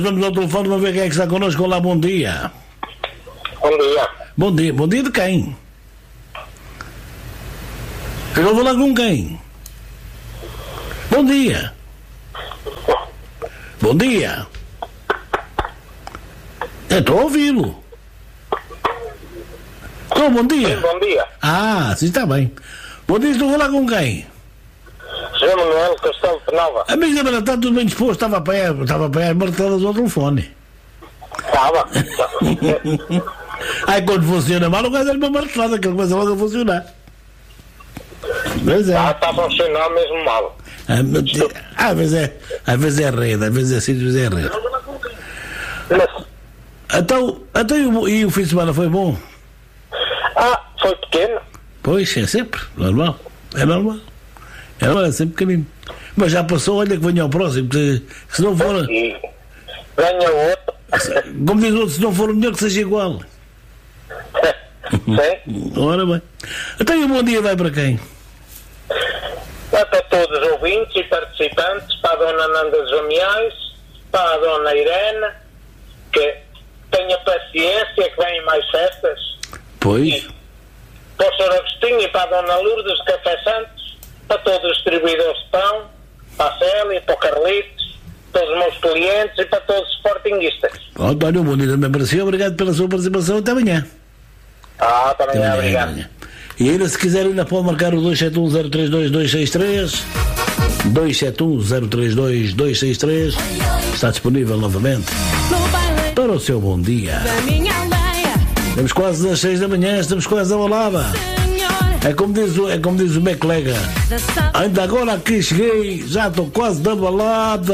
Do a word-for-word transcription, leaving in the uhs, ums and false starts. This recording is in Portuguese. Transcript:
Vamos ao telefone, vamos ver quem é que está connosco. Olá, bom dia. Bom dia. Bom dia. Bom dia de quem? Eu vou falar com quem? Bom dia. Bom dia. Eu estou a ouvi-lo. Estou, bom dia. Sim, bom dia. Ah, sim, está bem. Bom dia, estou a falar com quem? senhor Manuel Castelo de Penalva. Amigo da Manuel, está tudo bem disposto? Estava a apanhar, estava a apanhar marteladas ao telefone. Estava. Aí quando funciona mal, o gajo dá-lhe uma martelada, que ele começa logo a funcionar. Mas é. Ah, está a funcionar mesmo mal. Ah, mas, às vezes é, às vezes é rede, às vezes é assim, às vezes é rede. Mas, Então, então e, o, e o fim de semana foi bom? ah, foi pequeno. Pois, é sempre, normal. É normal. É normal, é sempre pequenino. Mas já passou, olha que venha ao próximo, que se não for, E ganha outro. como diz o outro, se não for o melhor que seja igual. Sim. Ora bem. Então e o bom dia vai para quem? Vai para todos os ouvintes e participantes, para a dona Nanda Jamiais, para a dona Irene, que tenha paciência, que venham mais festas. Pois. Para o senhor Agostinho e para a dona Lourdes de Café Santos, para todos os distribuidores de pão, para a Célia, para o Carlitos, todos os meus clientes e para todos os sportinguistas. António, bom dia também para si. Obrigado pela sua participação. Até amanhã. Ah, também Até é, amanhã, obrigado. amanhã. E ainda se quiser ainda pode marcar o dois sete um zero três dois dois seis três dois sete um zero três dois dois seis três. Está disponível novamente para o seu bom dia. Estamos quase às seis da manhã, estamos quase a balada. É como diz o, é como diz o meu colega. Ainda agora aqui cheguei, já estou quase da balada.